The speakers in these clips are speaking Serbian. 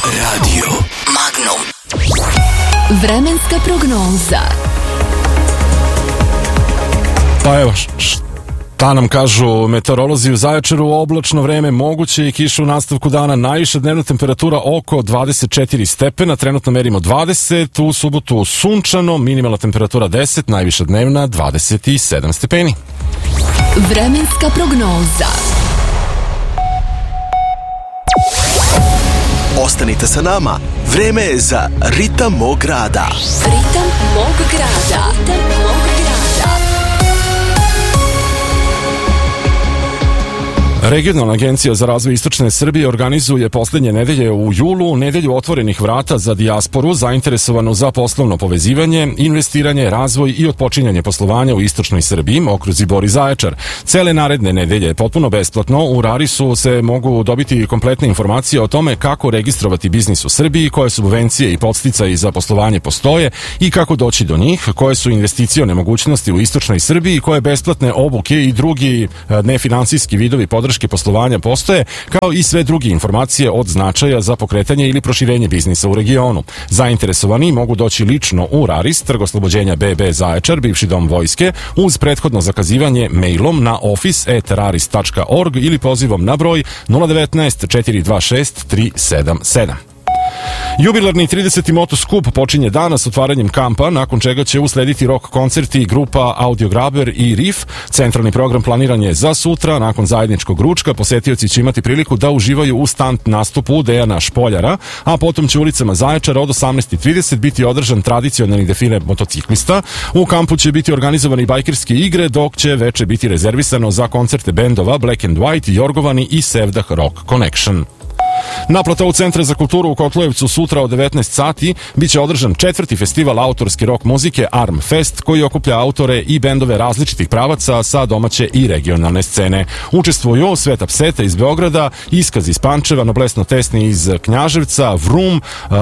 Radio Magnum. Vremenska prognoza. Pa evo, šta nam kažu meteorolozi u Zaječaru? Oblačno vreme, moguće i kiša u nastavku dana, najviša dnevna temperatura oko 24 stepena, trenutno merimo 20, u subotu sunčano, minimalna temperatura 10, najviša dnevna 27 stepeni. Vremenska prognoza. Ostanite sa nama, vreme je za Ritam mog grada. Ritam mog grada. Ritam mog grada. Regionalna agencija za razvoj istočne Srbije organizuje poslednje nedelje u julu nedelju otvorenih vrata za dijasporu zainteresovanu za poslovno povezivanje, investiranje, razvoj i otpočinjanje poslovanja u istočnoj Srbiji, okruzi Bor i Zaječar. Cele naredne nedelje potpuno besplatno u Rarisu se mogu dobiti kompletne informacije o tome kako registrovati biznis u Srbiji, koje subvencije i podsticaji za poslovanje postoje i kako doći do njih, koje su investicione mogućnosti u istočnoj Srbiji, koje besplatne obuke i drugi nefinansijski vidovi podrške poslovanja postoje, kao i sve druge informacije od značaja za pokretanje ili proširenje biznisa u regionu. Zainteresovani mogu doći lično u Raris, Trg Oslobođenja BB Zaječar, bivši dom vojske, uz prethodno zakazivanje mailom na office@raris.org ili pozivom na broj 019 426 377. Jubilarni 30. Motoskup počinje danas otvaranjem kampa, nakon čega će uslediti rock koncerti grupa Audiograber i Riff. Centralni program planiran je za sutra. Nakon zajedničkog ručka posetioci će imati priliku da uživaju u stunt nastupu Dejana Špoljara, a potom će ulicama Zaječara od 18:30 biti održan tradicionalni defile motociklista. U kampu će biti organizovani bajkerske igre, dok će veče biti rezervisano za koncerte bendova Black and White, Jorgovani i Sevdah Rock Connection. Na platovu Centra za kulturu u Kotlujevcu sutra od 19 sati biće održan 4. festival autorske rock muzike Arm Fest, koji okuplja autore i bendove različitih pravaca sa domaće i regionalne scene. Učestvuju Sveta Pseta iz Beograda, Iskaz iz Pančeva, Noblesno Tesni iz Knjaževca, Vrum,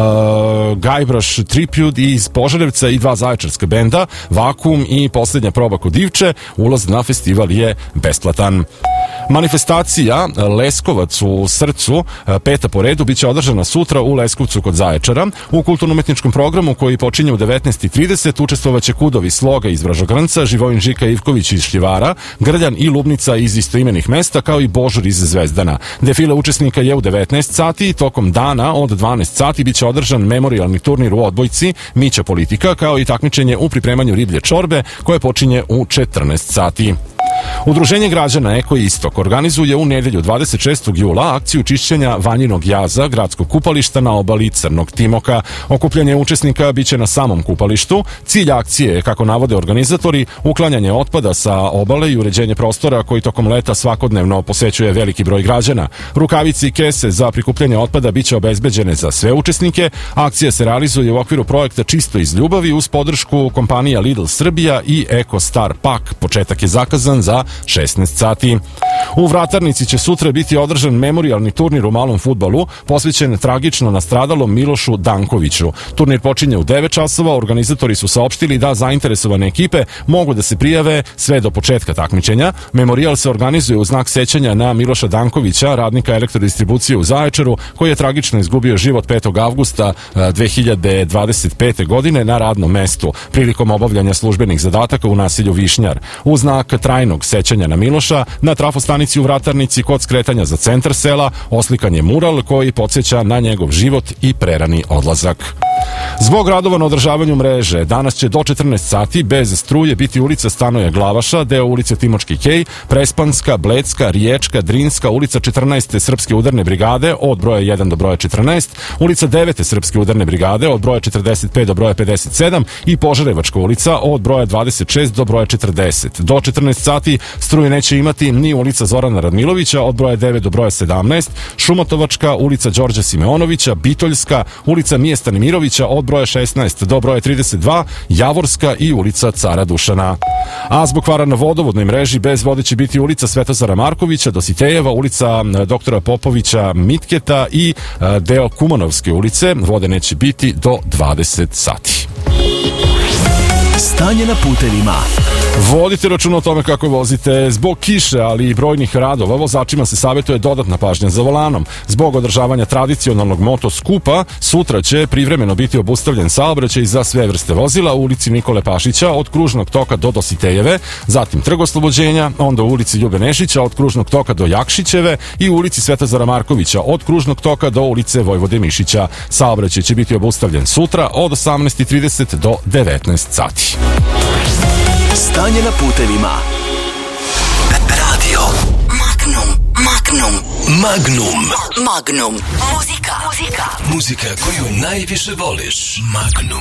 Gajbraš Tribute iz Požarevca i 2 zaječarska benda, Vakum i Poslednja proba kod Divče. Ulaz na festival je besplatan. Manifestacija Leskovac u srcu, 5. po redu, biće održana sutra u Leskovcu kod Zaječara. U kulturno-umetničkom programu koji počinje u 19:30 učestvovaće Kudovi Sloga iz Vražogrnca, Živojin Žika Ivković iz Šljivara, Grljan i Lubnica iz istoimenih mesta, kao i Božur iz Zvezdana. Defile učesnika je u 19 sati i tokom dana od 12 sati biće održan memorijalni turnir u odbojci Mića Politika, kao i takmičenje u pripremanju riblje čorbe koje počinje u 14 sati. Udruženje građana Eko Istok organizuje u nedelju 26. jula akciju čišćenja Vanjinog jaza, gradskog kupališta na obali Crnog Timoka. Okupljanje učesnika biće na samom kupalištu. Cilj akcije je, kako navode organizatori, uklanjanje otpada sa obale i uređenje prostora koji tokom leta svakodnevno posećuje veliki broj građana. Rukavice i kese za prikupljanje otpada biće obezbeđene za sve učesnike. Akcija se realizuje u okviru projekta Čisto iz ljubavi uz podršku kompanija Lidl Srbija i Eko Star Pak. Početak je zakazan za 16 sati. U Vratarnici će sutra biti održan memorijalni turnir u malom fudbalu posvećen tragično nastradalom Milošu Dankoviću. Turnir počinje u 9 časova, organizatori su saopštili da zainteresovane ekipe mogu da se prijave sve do početka takmičenja. Memorijal se organizuje u znak sećanja na Miloša Dankovića, radnika elektrodistribucije u Zaječaru, koji je tragično izgubio život 5. avgusta 2025. godine na radnom mestu prilikom obavljanja službenih zadataka u naselju Višnjar. U znak trajnog sećanja na Miloša, na trafostanici u Vratarnici kod skretanja za centar sela oslikan je mural koji podsjeća na njegov život i prerani odlazak. Zbog radova na održavanju mreže, danas će do 14 sati bez struje biti ulica Stanoja Glavaša, deo ulice Timočki kej, Prespanska, Blecka, Riječka, Drinska, ulica 14. Srpske udarne brigade od broja 1 do broja 14, ulica 9. Srpske udarne brigade od broja 45 do broja 57 i Požarevačka ulica od broja 26 do broja 40. Do 14 sati struje neće imati ni ulica Zorana Radmilovića od broja 9 do broja 17, Šumotovačka, ulica Đorđa Simeonovića, Bitoljska, ulica Mije Stanimirovića od broja 16 do broja 32, Javorska i ulica Cara Dušana. A zbog kvara na vodovodnoj mreži bez vode će biti ulica Svetozara Markovića, Dositejeva, ulica doktora Popovića Mitketa i deo Kumanovske ulice. Vode neće biti do 20 sati. Stanje na putevima. Vodite računa o tome kako vozite. Zbog kiše, ali i brojnih radova, vozačima se savjetuje dodatna pažnja za volanom. Zbog održavanja tradicionalnog motoskupa, sutra će privremeno biti obustavljen saobraćaj za sve vrste vozila u ulici Nikole Pašića od Kružnog toka do Dositejeve, zatim Trg Oslobođenja, onda u ulici Ljube Nešića od Kružnog toka do Jakšićeve i u ulici Svetozara Markovića od Kružnog toka do ulice Vojvode Mišića. Saobraćaj će biti obustavljen sutra od 18:30 do 19 sati. Stanje na putevima. Radio Magnum. Muzika koju najviše voliš. Magnum.